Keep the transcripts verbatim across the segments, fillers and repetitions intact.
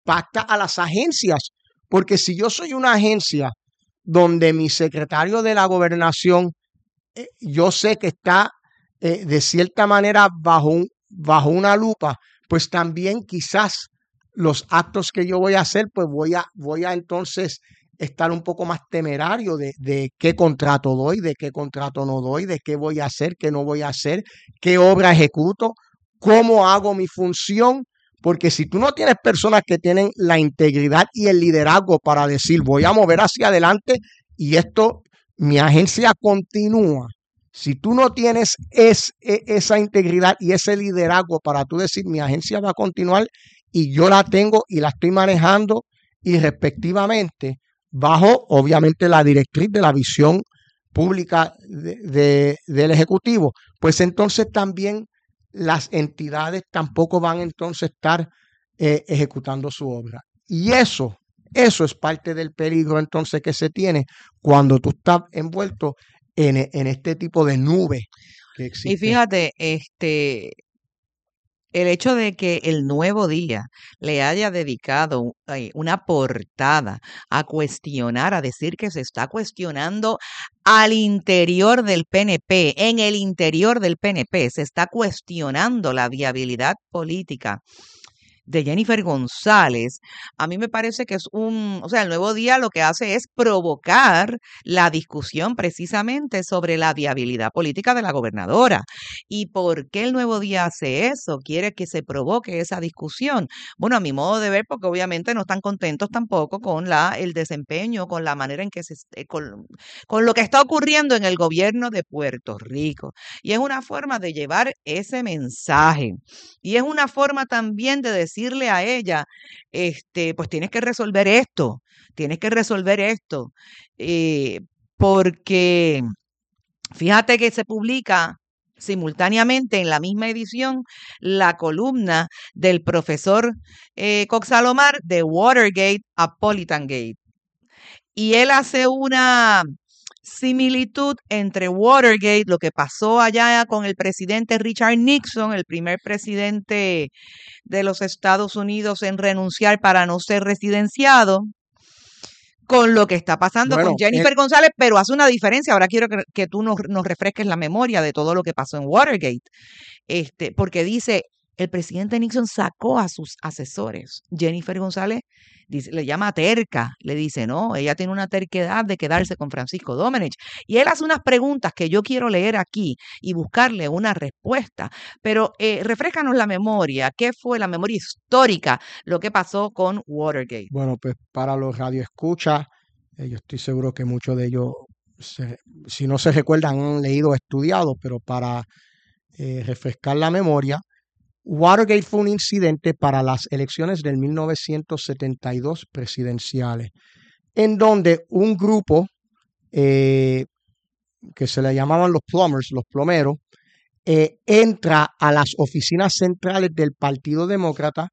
impacta a las agencias, porque si yo soy una agencia donde mi secretario de la gobernación, eh, yo sé que está eh, de cierta manera bajo, un, bajo una lupa, pues también quizás los actos que yo voy a hacer, pues voy a, voy a entonces estar un poco más temerario de, de qué contrato doy, de qué contrato no doy, de qué voy a hacer, qué no voy a hacer, qué obra ejecuto, cómo hago mi función, porque si tú no tienes personas que tienen la integridad y el liderazgo para decir voy a mover hacia adelante y esto, mi agencia continúa. Si tú no tienes es, es, esa integridad y ese liderazgo para tú decir mi agencia va a continuar y yo la tengo y la estoy manejando y respectivamente bajo obviamente la directriz de la visión pública de, de, del Ejecutivo, pues entonces también las entidades tampoco van entonces a estar eh, ejecutando su obra. Y eso, eso es parte del peligro entonces que se tiene cuando tú estás envuelto en, en este tipo de nube que existe. Y fíjate, este, el hecho de que el Nuevo Día le haya dedicado eh, una portada a cuestionar, a decir que se está cuestionando al interior del P N P, en el interior del P N P, se está cuestionando la viabilidad política de Jennifer González, a mí me parece que es un, o sea, el Nuevo Día lo que hace es provocar la discusión precisamente sobre la viabilidad política de la gobernadora. ¿Y por qué el Nuevo Día hace eso? Quiere que se provoque esa discusión. Bueno, a mi modo de ver, porque obviamente no están contentos tampoco con la, el desempeño, con la manera en que se, con, con lo que está ocurriendo en el gobierno de Puerto Rico. Y es una forma de llevar ese mensaje. Y es una forma también de decirle a ella, este, pues tienes que resolver esto, tienes que resolver esto, eh, porque fíjate que se publica simultáneamente en la misma edición la columna del profesor eh, Cox Salomar de Watergate a Politan Gate. Y él hace una similitud entre Watergate, lo que pasó allá con el presidente Richard Nixon, el primer presidente de los Estados Unidos en renunciar para no ser residenciado, con lo que está pasando bueno, con Jennifer eh, González, pero hace una diferencia. Ahora quiero que, que tú nos, nos refresques la memoria de todo lo que pasó en Watergate, este, porque dice, el presidente Nixon sacó a sus asesores. Jennifer González dice, le llama terca, le dice, no, ella tiene una terquedad de quedarse con Francisco Domenech. Y él hace unas preguntas que yo quiero leer aquí y buscarle una respuesta. Pero eh, refrescanos la memoria, ¿qué fue la memoria histórica, lo que pasó con Watergate? Bueno, pues para los radioescuchas, eh, yo estoy seguro que muchos de ellos, se, si no se recuerdan, han leído o estudiado, pero para eh, refrescar la memoria, Watergate fue un incidente para las elecciones del mil novecientos setenta y dos presidenciales, en donde un grupo eh, que se le llamaban los plumbers, los plomeros, eh, entra a las oficinas centrales del Partido Demócrata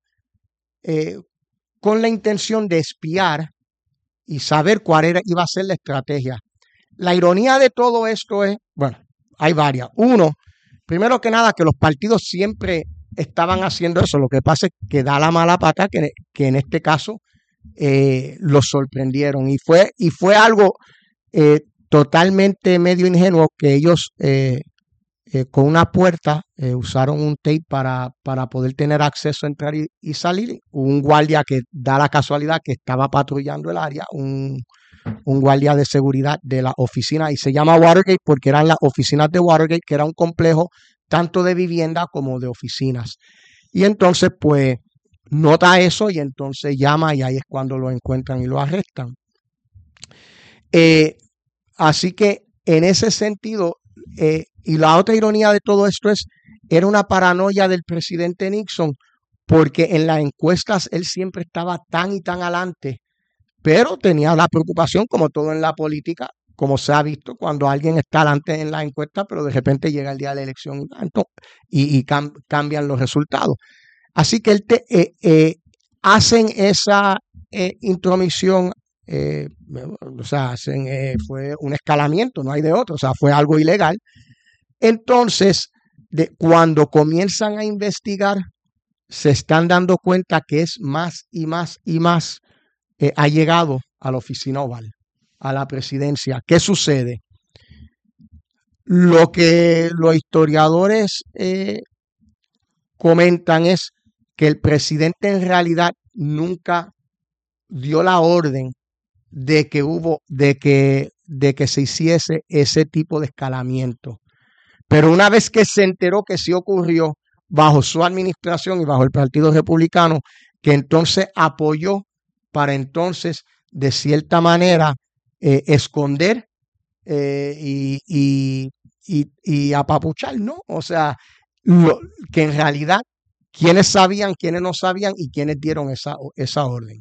eh, con la intención de espiar y saber cuál era, iba a ser la estrategia. La ironía de todo esto es, bueno, hay varias. Uno, primero que nada, que los partidos siempre estaban haciendo eso. Lo que pasa es que da la mala pata que, que en este caso eh, los sorprendieron. Y fue, y fue algo eh, totalmente medio ingenuo que ellos eh, eh, con una puerta eh, usaron un tape para, para poder tener acceso a entrar y, y salir. Un guardia que da la casualidad que estaba patrullando el área, un, un guardia de seguridad de la oficina, y se llama Watergate porque eran las oficinas de Watergate, que era un complejo tanto de vivienda como de oficinas. Y entonces, pues, nota eso y entonces llama y ahí es cuando lo encuentran y lo arrestan. Eh, así que en ese sentido, eh, y la otra ironía de todo esto es, era una paranoia del presidente Nixon, porque en las encuestas él siempre estaba tan y tan adelante, pero tenía la preocupación, como todo en la política, como se ha visto, cuando alguien está adelante en la encuesta, pero de repente llega el día de la elección y, y cam, cambian los resultados. Así que él te, eh, eh, hacen esa eh, intromisión, eh, o sea, hacen, eh, fue un escalamiento, no hay de otro, o sea, fue algo ilegal. Entonces, de, cuando comienzan a investigar, se están dando cuenta que es más y más y más eh, ha llegado a la oficina oval, a la presidencia. ¿Qué sucede? Lo que los historiadores eh, comentan es que el presidente en realidad nunca dio la orden de que hubo, de que, de que se hiciese ese tipo de escalamiento. Pero una vez que se enteró que sí ocurrió bajo su administración y bajo el Partido Republicano, que entonces apoyó para entonces, de cierta manera, eh, esconder eh, y, y, y, y apapuchar, ¿no? O sea, lo, que en realidad, quienes sabían, quienes no sabían y quienes dieron esa, esa orden.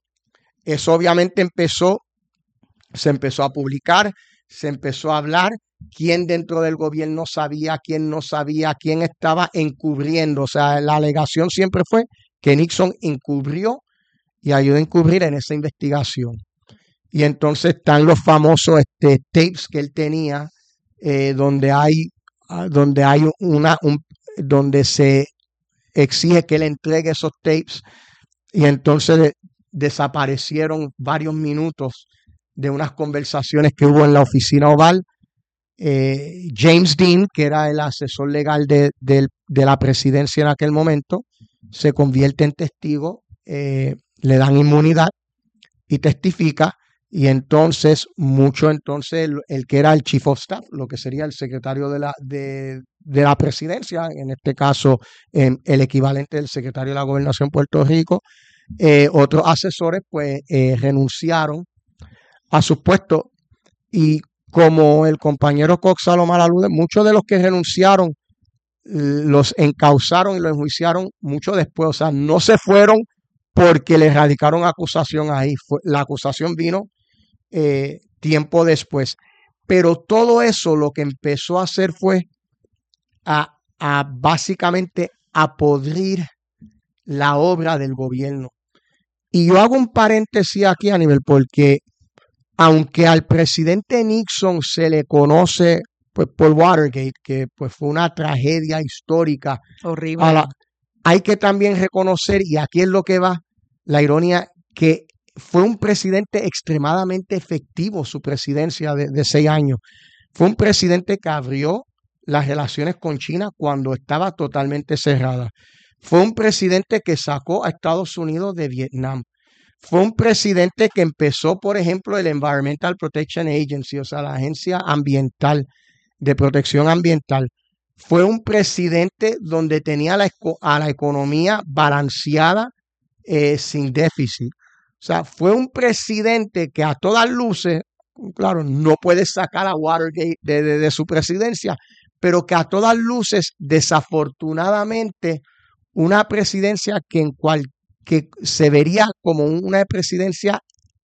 Eso obviamente empezó, se empezó a publicar, se empezó a hablar, quién dentro del gobierno sabía, quién no sabía, quién estaba encubriendo. O sea, la alegación siempre fue que Nixon encubrió y ayudó a encubrir en esa investigación. Y entonces están los famosos este, tapes que él tenía, eh, donde hay, donde hay una, un, donde se exige que él entregue esos tapes, y entonces de, desaparecieron varios minutos de unas conversaciones que hubo en la oficina oval. Eh, James Dean, que era el asesor legal de, de, de la presidencia en aquel momento, se convierte en testigo, eh, le dan inmunidad y testifica. Y entonces, mucho entonces, el, el que era el Chief of Staff, lo que sería el secretario de la, de, de la presidencia, en este caso, eh, el equivalente del secretario de la Gobernación de Puerto Rico, eh, otros asesores, pues, eh, renunciaron a sus puestos. Y como el compañero Cox Salomar alude, muchos de los que renunciaron los encausaron y los enjuiciaron mucho después. O sea, no se fueron porque le radicaron acusación ahí. Fue, la acusación vino Eh, tiempo después. Pero todo eso lo que empezó a hacer fue a, a básicamente a podrir la obra del gobierno. Y yo hago un paréntesis aquí, a nivel, porque aunque al presidente Nixon se le conoce pues, por Watergate, que pues fue una tragedia histórica, horrible, a la, hay que también reconocer, y aquí es lo que va la ironía, que fue un presidente extremadamente efectivo su presidencia de, de seis años. Fue un presidente que abrió las relaciones con China cuando estaba totalmente cerrada. Fue un presidente que sacó a Estados Unidos de Vietnam. Fue un presidente que empezó, por ejemplo, el Environmental Protection Agency, o sea, la agencia ambiental de protección ambiental. Fue un presidente donde tenía la, a la economía balanceada, eh, sin déficit. O sea, fue un presidente que a todas luces, claro, no puede sacar a Watergate de, de, de su presidencia, pero que a todas luces, desafortunadamente, una presidencia que en cual que se vería como una presidencia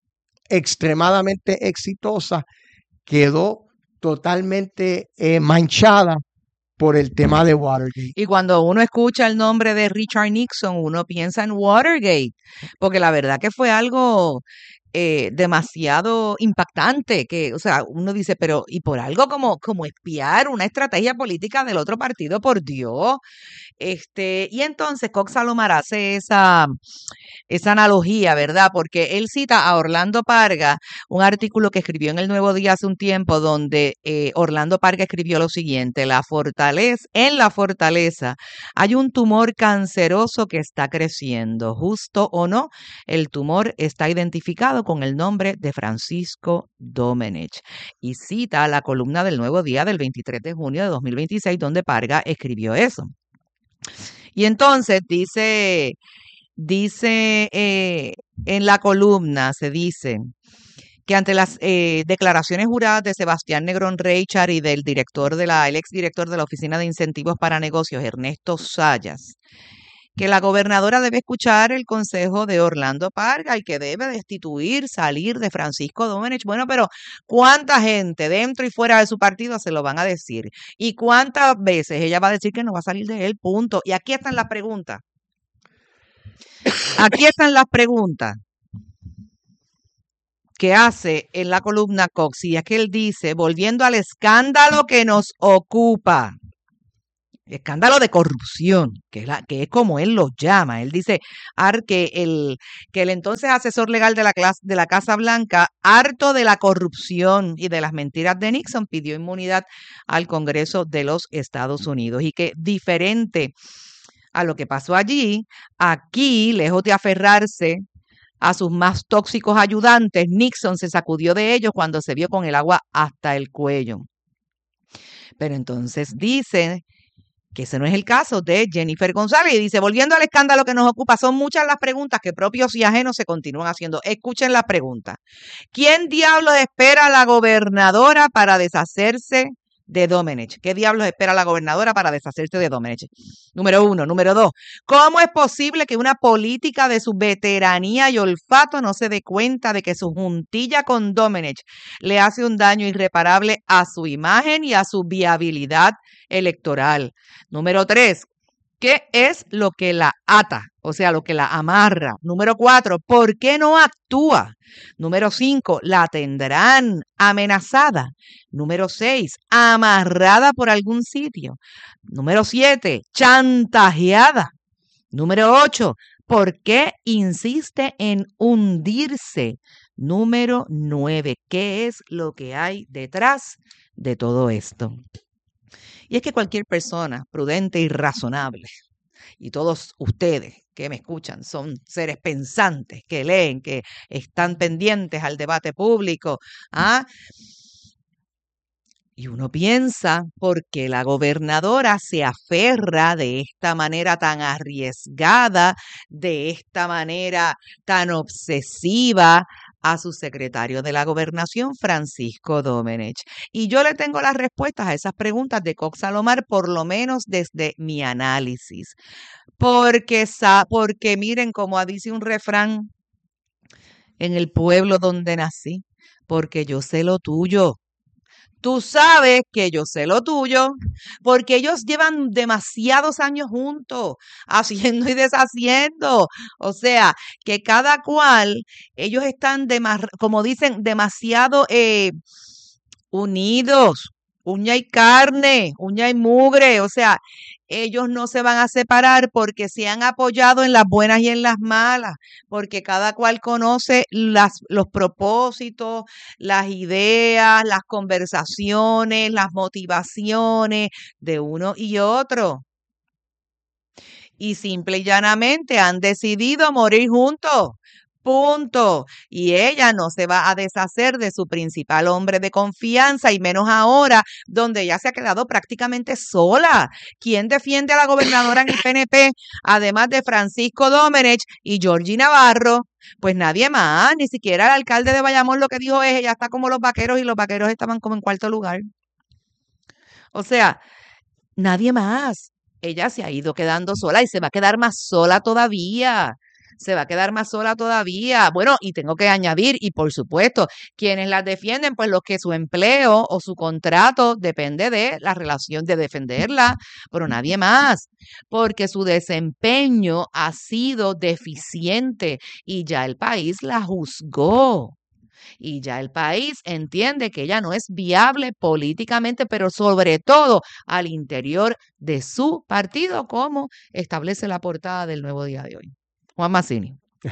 extremadamente exitosa, quedó totalmente eh, manchada por el tema de Watergate. Y cuando uno escucha el nombre de Richard Nixon, uno piensa en Watergate, porque la verdad que fue algo eh, demasiado impactante, que, o sea, uno dice, pero, y por algo como, como espiar una estrategia política del otro partido, por Dios. Este, y entonces Cox Salomar hace esa, esa analogía, ¿verdad? Porque él cita a Orlando Parga, un artículo que escribió en El Nuevo Día hace un tiempo, donde eh, Orlando Parga escribió lo siguiente: la fortaleza, en la fortaleza hay un tumor canceroso que está creciendo. Justo o no, el tumor está identificado con el nombre de Francisco Domenech. Y cita la columna del Nuevo Día del veintitrés de junio de dos mil veintiséis, donde Parga escribió eso. Y entonces dice, dice eh, en la columna, se dice que ante las eh, declaraciones juradas de Sebastián Negrón Reichard y del director de la, el exdirector de la Oficina de Incentivos para Negocios, Ernesto Sayas, que la gobernadora debe escuchar el consejo de Orlando Parga y que debe destituir, salir de Francisco Domenech. Bueno, pero ¿cuánta gente dentro y fuera de su partido se lo van a decir? ¿Y cuántas veces ella va a decir que no va a salir de él? Punto. Y aquí están las preguntas. Aquí están las preguntas que hace en la columna Cox, y es que él dice, volviendo al escándalo que nos ocupa, escándalo de corrupción, que es, la, que es como él lo llama. Él dice ar, que, el, que el entonces asesor legal de la, clase, de la Casa Blanca, harto de la corrupción y de las mentiras de Nixon, pidió inmunidad al Congreso de los Estados Unidos. Y que diferente a lo que pasó allí, aquí, lejos de aferrarse a sus más tóxicos ayudantes, Nixon se sacudió de ellos cuando se vio con el agua hasta el cuello. Pero entonces dice que ese no es el caso de Jennifer González. Y dice, volviendo al escándalo que nos ocupa, son muchas las preguntas que propios y ajenos se continúan haciendo. Escuchen la pregunta. ¿Quién diablos espera a la gobernadora para deshacerse de Domenech? ¿Qué diablos espera la gobernadora para deshacerse de Domenech? Número uno. Número dos. ¿Cómo es posible que una política de su veteranía y olfato no se dé cuenta de que su juntilla con Domenech le hace un daño irreparable a su imagen y a su viabilidad electoral? Número tres. ¿Qué es lo que la ata? O sea, lo que la amarra. Número cuatro, ¿por qué no actúa? Número cinco, ¿la tendrán amenazada? Número seis, amarrada por algún sitio. Número siete, chantajeada. Número ocho, ¿por qué insiste en hundirse? Número nueve, ¿qué es lo que hay detrás de todo esto? Y es que cualquier persona prudente y razonable, y todos ustedes que me escuchan son seres pensantes, que leen, que están pendientes al debate público, ¿ah? Y uno piensa, ¿por qué la gobernadora se aferra de esta manera tan arriesgada, de esta manera tan obsesiva a su secretario de la Gobernación, Francisco Domenech? Y yo le tengo las respuestas a esas preguntas de Cox Salomar, por lo menos desde mi análisis. Porque, porque miren, como dice un refrán en el pueblo donde nací, porque yo sé lo tuyo. Tú sabes que yo sé lo tuyo, porque ellos llevan demasiados años juntos, haciendo y deshaciendo. O sea, que cada cual, ellos están, como dicen, demasiado eh, unidos, uña y carne, uña y mugre. O sea, ellos no se van a separar porque se han apoyado en las buenas y en las malas, porque cada cual conoce las, los propósitos, las ideas, las conversaciones, las motivaciones de uno y otro. Y simple y llanamente han decidido morir juntos. Punto. Y ella no se va a deshacer de su principal hombre de confianza, y menos ahora, donde ella se ha quedado prácticamente sola. ¿Quién defiende a la gobernadora en el P N P? Además de Francisco Domenech y Georgie Navarro, pues nadie más, ni siquiera el alcalde de Bayamón. Lo que dijo es, ella está como los vaqueros, y los vaqueros estaban como en cuarto lugar. O sea, nadie más. Ella se ha ido quedando sola y se va a quedar más sola todavía. Se va a quedar más sola todavía. Bueno, y tengo que añadir, y por supuesto, quienes las defienden, pues los que su empleo o su contrato depende de la relación de defenderla, pero nadie más, porque su desempeño ha sido deficiente y ya el país la juzgó. Y ya el país entiende que ella no es viable políticamente, pero sobre todo al interior de su partido, como establece la portada del Nuevo Día de hoy. Juan Mazzini.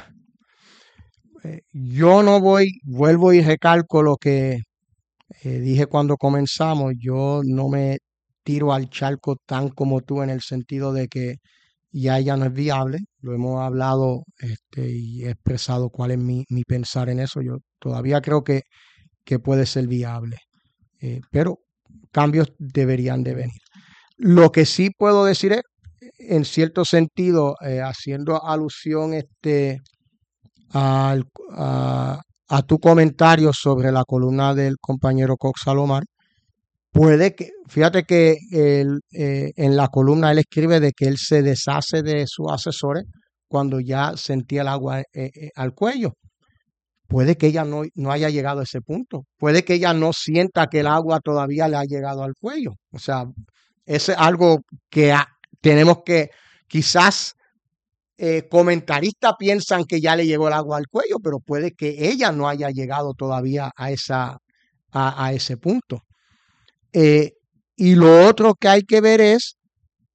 Yo no voy, vuelvo y recalco lo que eh, dije cuando comenzamos. Yo no me tiro al charco tan como tú, en el sentido de que ya ella no es viable. Lo hemos hablado este, y he expresado cuál es mi, mi pensar en eso. Yo todavía creo que, que puede ser viable, eh, pero cambios deberían de venir. Lo que sí puedo decir es, en cierto sentido, eh, haciendo alusión este, al, a, a tu comentario sobre la columna del compañero Cox Salomar, puede que, fíjate que él, eh, en la columna él escribe de que él se deshace de sus asesores cuando ya sentía el agua eh, eh, al cuello. Puede que ella no, no haya llegado a ese punto. Puede que ella no sienta que el agua todavía le ha llegado al cuello. O sea, es algo que a, tenemos que, quizás eh, comentaristas piensan que ya le llegó el agua al cuello, pero puede que ella no haya llegado todavía a, esa, a, a ese punto. Eh, y lo otro que hay que ver es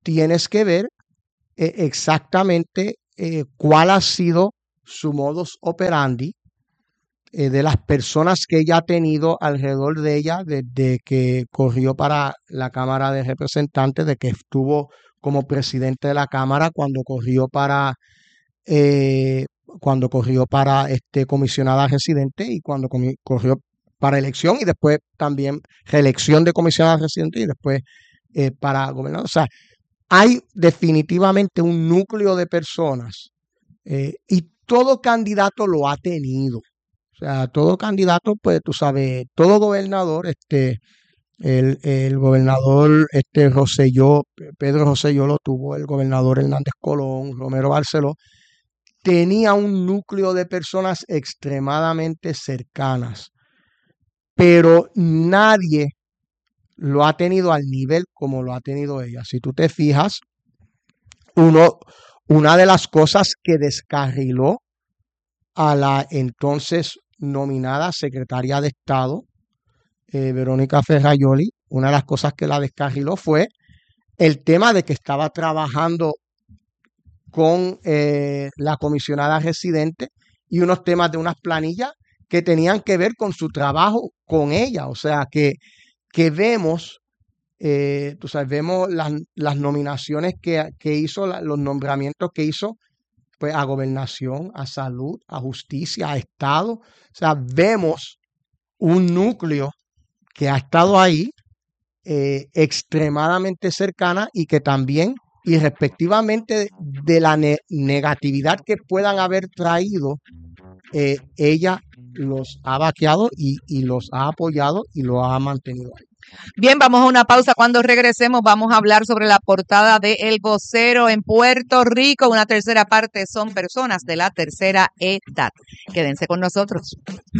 tienes que ver eh, exactamente eh, cuál ha sido su modus operandi, eh, de las personas que ella ha tenido alrededor de ella desde que corrió para la Cámara de Representantes, de que estuvo como presidente de la Cámara, cuando corrió para eh, cuando corrió para este comisionada residente y cuando comi- corrió para elección y después también reelección de comisionada residente y después eh, para gobernador. O sea, hay definitivamente un núcleo de personas, eh, y todo candidato lo ha tenido. O sea, todo candidato, pues tú sabes, todo gobernador, este, el, el gobernador este Rosselló, Pedro Rosselló lo tuvo, el gobernador Hernández Colón, Romero Barceló, tenía un núcleo de personas extremadamente cercanas, pero nadie lo ha tenido al nivel como lo ha tenido ella. Si tú te fijas, uno, una de las cosas que descarriló a la entonces nominada secretaria de Estado, eh, Verónica Ferrayoli, una de las cosas que la descarriló fue el tema de que estaba trabajando con eh, la comisionada residente y unos temas de unas planillas que tenían que ver con su trabajo con ella. O sea, que, que vemos, eh, tú sabes, vemos las, las nominaciones que, que hizo, la- los nombramientos que hizo, pues a gobernación, a salud, a justicia, a Estado. O sea, vemos un núcleo que ha estado ahí, eh, extremadamente cercana y que también, y respectivamente de la ne- negatividad que puedan haber traído, eh, ella los ha vaqueado y, y los ha apoyado y lo ha mantenido ahí. Bien, vamos a una pausa. Cuando regresemos vamos a hablar sobre la portada de El Vocero en Puerto Rico. Una tercera parte son personas de la tercera edad. Quédense con nosotros.